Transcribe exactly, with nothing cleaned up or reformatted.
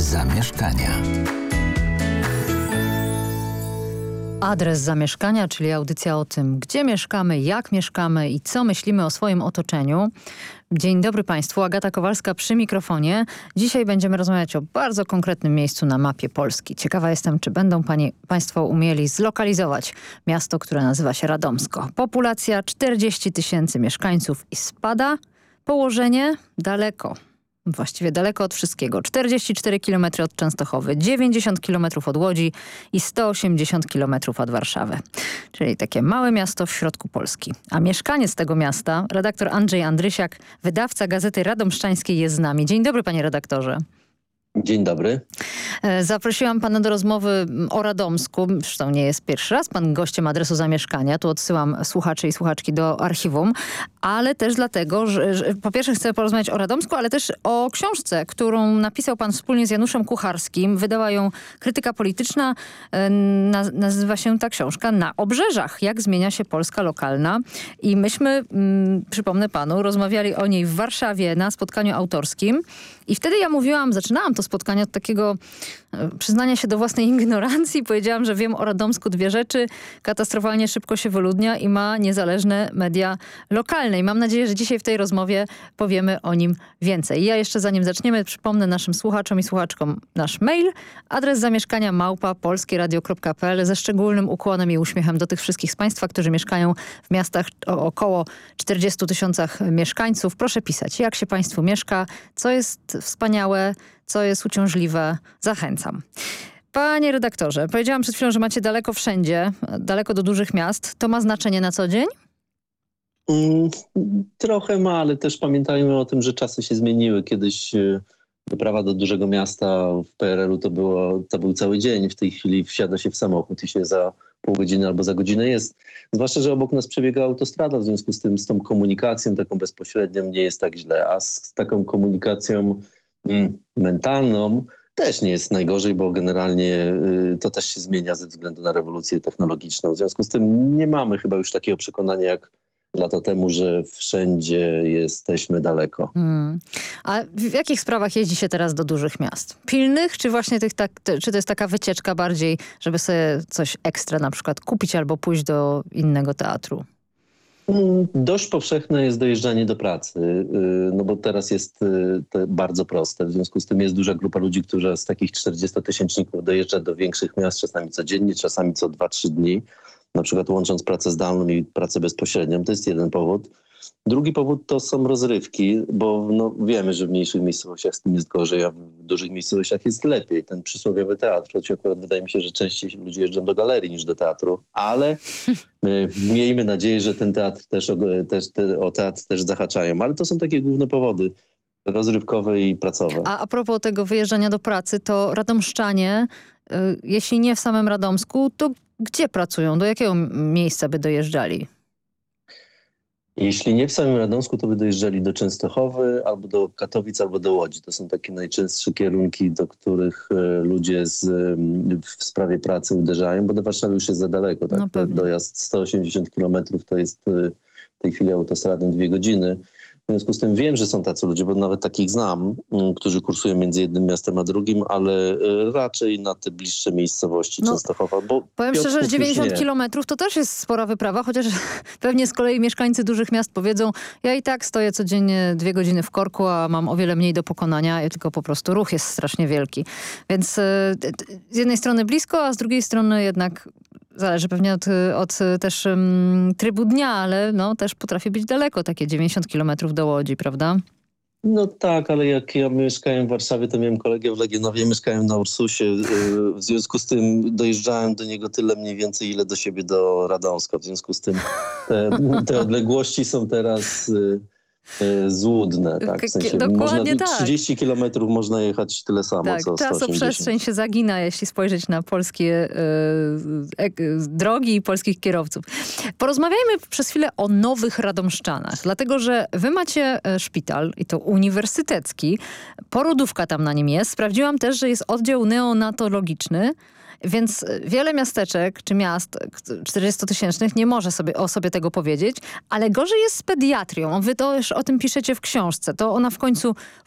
zamieszkania. Adres zamieszkania, czyli audycja o tym, gdzie mieszkamy, jak mieszkamy i co myślimy o swoim otoczeniu. Dzień dobry Państwu, Agata Kowalska przy mikrofonie. Dzisiaj będziemy rozmawiać o bardzo konkretnym miejscu na mapie Polski. Ciekawa jestem, czy będą pani, Państwo umieli zlokalizować miasto, które nazywa się Radomsko. Populacja czterdzieści tysięcy mieszkańców i spada. Położenie daleko. Właściwie daleko od wszystkiego. czterdzieści cztery kilometry od Częstochowy, dziewięćdziesiąt kilometrów od Łodzi i sto osiemdziesiąt kilometrów od Warszawy. Czyli takie małe miasto w środku Polski. A mieszkaniec tego miasta, redaktor Andrzej Andrysiak, wydawca Gazety Radomszczańskiej, jest z nami. Dzień dobry, panie redaktorze. Dzień dobry. Zaprosiłam pana do rozmowy o Radomsku. Zresztą nie jest pierwszy raz pan gościem adresu zamieszkania. Tu odsyłam słuchaczy i słuchaczki do archiwum. Ale też dlatego, że, że po pierwsze chcę porozmawiać o Radomsku, ale też o książce, którą napisał pan wspólnie z Januszem Kucharskim. Wydała ją Krytyka Polityczna. Naz nazywa się ta książka Na obrzeżach. Jak zmienia się Polska lokalna. I myśmy, mm, przypomnę panu, rozmawiali o niej w Warszawie na spotkaniu autorskim. I wtedy ja mówiłam, zaczynałam to spotkanie od takiego e, przyznania się do własnej ignorancji. Powiedziałam, że wiem o Radomsku dwie rzeczy. Katastrofalnie szybko się wyludnia i ma niezależne media lokalne. I mam nadzieję, że dzisiaj w tej rozmowie powiemy o nim więcej. I ja jeszcze zanim zaczniemy, przypomnę naszym słuchaczom i słuchaczkom nasz mail. Adres zamieszkania małpa polskieradio kropka p l ze szczególnym ukłonem i uśmiechem do tych wszystkich z Państwa, którzy mieszkają w miastach o około czterdziestu tysiącach mieszkańców. Proszę pisać, jak się Państwu mieszka, co jest wspaniałe, co jest uciążliwe. Zachęcam. Panie redaktorze, powiedziałam przed chwilą, że macie daleko wszędzie, daleko do dużych miast. To ma znaczenie na co dzień? Mm, trochę ma, ale też pamiętajmy o tym, że czasy się zmieniły. Kiedyś wyprawa do dużego miasta w P R L-u to, było, to był cały dzień. W tej chwili wsiada się w samochód i się za pół godziny albo za godzinę jest. Zwłaszcza, że obok nas przebiega autostrada, w związku z tym z tą komunikacją taką bezpośrednią nie jest tak źle, a z, z taką komunikacją mm, mentalną też nie jest najgorzej, bo generalnie y, to też się zmienia ze względu na rewolucję technologiczną. W związku z tym nie mamy chyba już takiego przekonania jak lata temu, że wszędzie jesteśmy daleko. Hmm. A w jakich sprawach jeździ się teraz do dużych miast? Pilnych, czy właśnie tych tak, czy to jest taka wycieczka bardziej, żeby sobie coś ekstra na przykład kupić albo pójść do innego teatru? Dość powszechne jest dojeżdżanie do pracy, no bo teraz jest to bardzo proste. W związku z tym jest duża grupa ludzi, która z takich czterdziestotysięczników dojeżdża do większych miast, czasami codziennie, czasami co dwa trzy dni. Na przykład łącząc pracę zdalną i pracę bezpośrednią. To jest jeden powód. Drugi powód to są rozrywki, bo no, wiemy, że w mniejszych miejscowościach z tym jest gorzej, a w dużych miejscowościach jest lepiej. Ten przysłowiowy teatr, choć akurat wydaje mi się, że częściej ludzie jeżdżą do galerii niż do teatru, ale my, miejmy nadzieję, że ten teatr też, też te, o teatr też zahaczają. Ale to są takie główne powody. Rozrywkowe i pracowe. A a propos tego wyjeżdżania do pracy, to radomszczanie, y, jeśli nie w samym Radomsku, to gdzie pracują? Do jakiego miejsca by dojeżdżali? Jeśli nie w samym Radomsku, to by dojeżdżali do Częstochowy, albo do Katowic, albo do Łodzi. To są takie najczęstsze kierunki, do których ludzie z, w sprawie pracy uderzają, bo do Warszawy już jest za daleko. Tak? No dojazd sto osiemdziesiąt kilometrów to jest w tej chwili autostradą dwie godziny. W związku z tym wiem, że są tacy ludzie, bo nawet takich znam, którzy kursują między jednym miastem a drugim, ale raczej na te bliższe miejscowości no, Częstochowa. Bo powiem szczerze, że dziewięćdziesiąt kilometrów to też jest spora wyprawa, chociaż pewnie z kolei mieszkańcy dużych miast powiedzą, ja i tak stoję codziennie dwie godziny w korku, a mam o wiele mniej do pokonania, tylko po prostu ruch jest strasznie wielki. Więc z jednej strony blisko, a z drugiej strony jednak zależy pewnie od, od też um, trybu dnia, ale no, też potrafi być daleko, takie dziewięćdziesiąt kilometrów do Łodzi, prawda? No tak, ale jak ja mieszkałem w Warszawie, to miałem kolegę w Legionowie, mieszkałem na Ursusie. W związku z tym dojeżdżałem do niego tyle mniej więcej, ile do siebie do Radomska. W związku z tym te, te odległości są teraz złudne. Tak? W sensie Dokładnie można, tak. trzydzieści kilometrów można jechać tyle samo, tak, co sto osiemdziesiąt. Czasoprzestrzeń się zagina, jeśli spojrzeć na polskie y, y, drogi i polskich kierowców. Porozmawiajmy przez chwilę o nowych Radomszczanach, dlatego że wy macie szpital i to uniwersytecki. Porodówka tam na nim jest. Sprawdziłam też, że jest oddział neonatologiczny. Więc wiele miasteczek czy miast czterdziestotysięcznych nie może sobie o sobie tego powiedzieć, ale gorzej jest z pediatrią. Wy też o tym piszecie w książce. To ona w końcu